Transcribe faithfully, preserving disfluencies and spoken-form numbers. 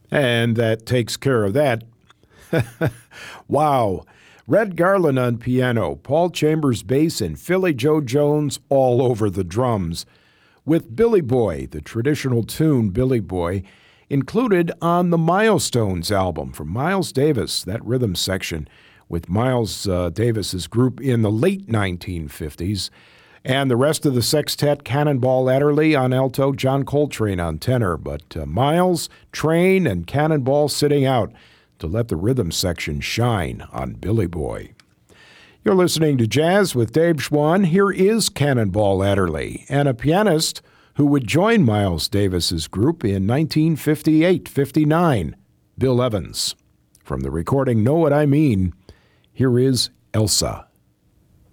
And that takes care of that. Wow. Red Garland on piano, Paul Chambers bass, and Philly Joe Jones all over the drums, with Billy Boy, the traditional tune Billy Boy, included on the Milestones album from Miles Davis, that rhythm section with Miles uh, Davis's group in the late nineteen fifties, and the rest of the sextet, Cannonball Adderley on alto, John Coltrane on tenor, but uh, Miles, Train, and Cannonball sitting out to let the rhythm section shine on Billy Boy. You're listening to Jazz with Dave Schwann. Here is Cannonball Adderley, and a pianist who would join Miles Davis's group in nineteen fifty-eight fifty-nine, Bill Evans. From the recording Know What I Mean, here is Elsa.